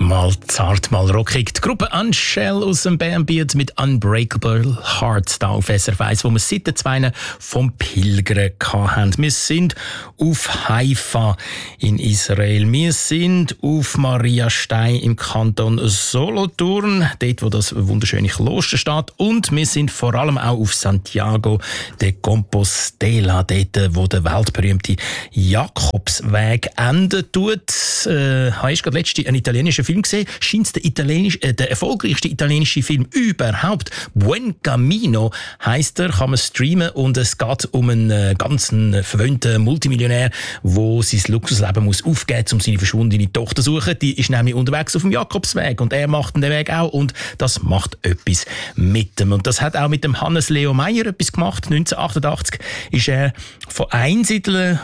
Mal zart, mal rockig. Die Gruppe Unshell aus dem Bernbiet mit Unbreakable Hearts da auf SRF 1, wo wir seit den Zweien vom Pilgern hatten. Wir sind auf Haifa in Israel. Wir sind auf Mariastein im Kanton Solothurn, dort, wo das wunderschöne Kloster steht. Und wir sind vor allem auch auf Santiago de Compostela, dort, wo der weltberühmte Jakobsweg enden tut. Hast du gerade letztens einen italienischen Film gesehen? Scheint es der erfolgreichste italienische Film überhaupt. Buen Camino heisst er, kann man streamen, und es geht um einen ganz verwöhnten Multimillionär, der sein Luxusleben muss aufgeben muss, um seine verschwundene Tochter zu suchen. Die ist nämlich unterwegs auf dem Jakobsweg und er macht den Weg auch, und das macht etwas mit ihm. Und das hat auch mit dem Hannes Leo Meyer etwas gemacht. 1988 ist er von Einsiedeln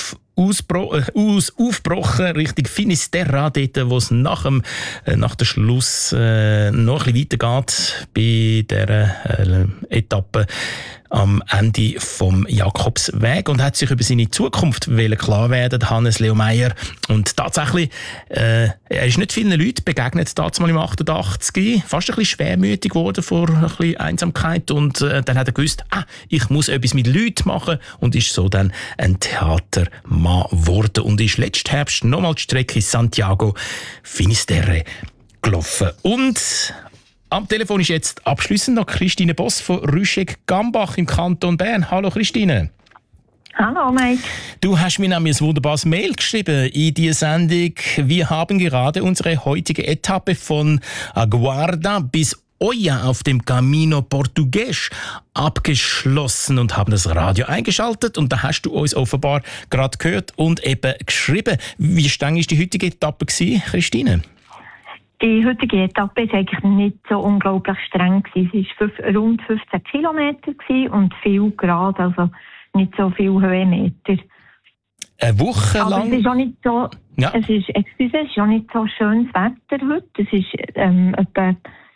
aufgebrochen Richtung Finisterra, dort, wo es nach dem Schluss noch ein bisschen weitergeht bei dieser Etappe am Ende vom Jakobsweg, und hat sich über seine Zukunft klar werden, Hannes Leo Meyer. Und tatsächlich, er ist nicht vielen Leuten begegnet, damals im 88, fast ein bisschen schwermütig geworden vor ein bisschen Einsamkeit, und dann hat er gewusst, ich muss etwas mit Leuten machen, und ist so dann ein Theatermann geworden und ist letzten Herbst nochmal die Strecke Santiago Finisterre gelaufen. Und am Telefon ist jetzt abschliessend noch Christine Boss von Rüschegg-Gambach im Kanton Bern. Hallo Christine. Hallo Mike. Du hast mir nämlich ein wunderbares Mail geschrieben in die Sendung. Wir haben gerade unsere heutige Etappe von Aguarda bis Oia auf dem Camino Portugues abgeschlossen und haben das Radio eingeschaltet, und da hast du uns offenbar gerade gehört und eben geschrieben. Wie streng war die heutige Etappe, Christine? Die heutige Etappe war eigentlich nicht so unglaublich streng. Es war rund 15 Kilometer und viel Grad, also nicht so viel Höhenmeter. Eine Woche lang? Aber es ist auch nicht so, ja. Es ist auch nicht so schönes Wetter heute. Es ist etwa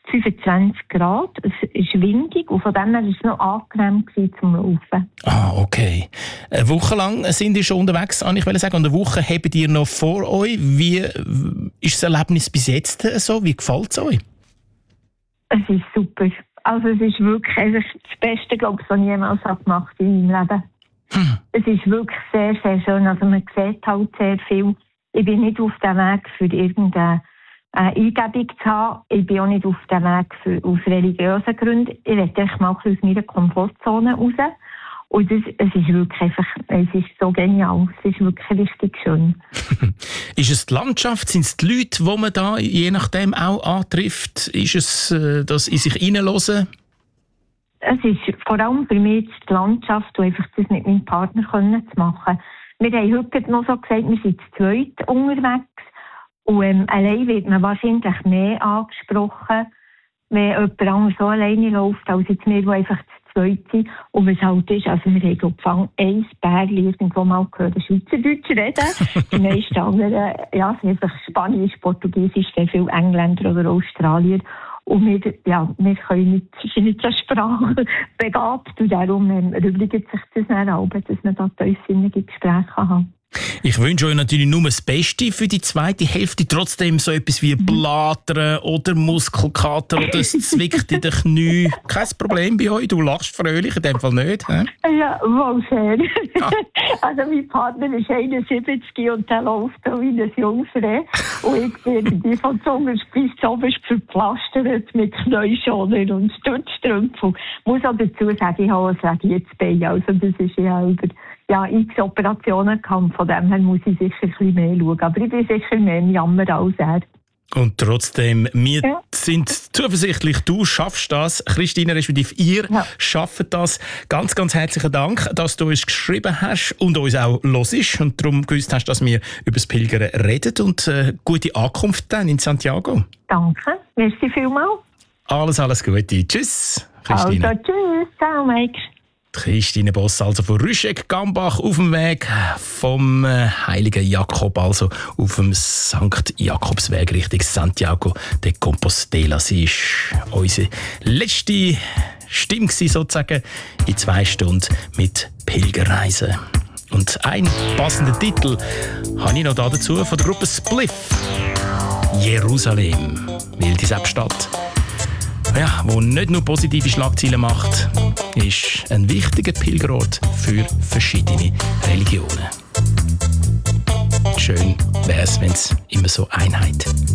25 Grad, es ist windig, und von dem her war es noch angenehm zum Laufen. Okay. Eine Woche lang sind ihr schon unterwegs, kann ich sagen, und eine Woche habt ihr noch vor euch. Wie ist das Erlebnis bis jetzt so? Wie gefällt es euch? Es ist super. Also es ist wirklich das Beste, glaube ich, was ich jemals gemacht habe in meinem Leben. Es ist wirklich sehr, sehr schön. Also man sieht halt sehr viel. Ich bin nicht auf dem Weg für irgendeine Eingebung zu haben. Ich bin auch nicht auf dem Weg aus religiösen Gründen. Ich will echt mal aus meiner Komfortzone raus. Und es ist wirklich einfach, es ist so genial. Es ist wirklich richtig schön. Ist es die Landschaft? Sind es die Leute, die man da je nachdem auch antrifft? Ist es das in sich hineinhören? Es ist vor allem für mich die Landschaft und einfach das mit meinem Partner zu machen. Wir haben heute noch so gesagt, wir sind zu zweit unterwegs. Und allein wird man wahrscheinlich mehr angesprochen, wenn jemand anderes so alleine läuft, als jetzt wir, die einfach zu zweit sind. Und was halt ist, also wir haben, glaube ich, ein Bärli irgendwo mal gehört, Schweizerdeutsch reden. Die meisten anderen, ja, sind einfach Spanisch, Portugiesisch, sehr viele Engländer oder Australier. Und wir können nicht so sprachbegabt, und darum erübrigt sich das dann auch, dass man da tiefsinnige Gespräche haben. Ich wünsche euch natürlich nur das Beste für die zweite Hälfte. Trotzdem so etwas wie Blättern oder Muskelkater oder es zwickt in den Knien. Kein Problem bei euch, du lachst fröhlich, in dem Fall nicht. He? Ja, wohl sehr. Also mein Partner ist 71 und der läuft so wie ein Jungfrau. Und ich bin die von zuoberst bis zuoberst verpflastert mit Knäuschonern und Stützstrümpfen. Ich muss auch dazu sagen, ich habe ein Radiatsbein. Also das ist ja über x Operationen gehabt. Von dem her muss ich sicher ein bisschen mehr schauen. Aber ich bin sicher mehr im Jammer als er. Und trotzdem, wir sind zuversichtlich, du schaffst das. Christine, respektive ihr schafft das. Ganz, ganz herzlichen Dank, dass du uns geschrieben hast und uns auch hörst und darum gewusst hast, dass wir über das Pilgern reden. Und gute Ankunft dann in Santiago. Danke, merci vielmals. Alles Gute. Tschüss, Christine. Also, tschüss. Ciao, Mike. Christine Boss, also von Rüschegg-Gambach auf dem Weg vom Heiligen Jakob, also auf dem Sankt Jakobsweg Richtung Santiago de Compostela. Sie war unsere letzte Stimme sozusagen in 2 Stunden mit Pilgerreisen. Und einen passenden Titel habe ich noch dazu von der Gruppe Spliff. Jerusalem, wilde Selbststadt. Ja, wo nicht nur positive Schlagzeilen macht, ist ein wichtiger Pilgerort für verschiedene Religionen. Schön wäre es, wenn es immer so Einheit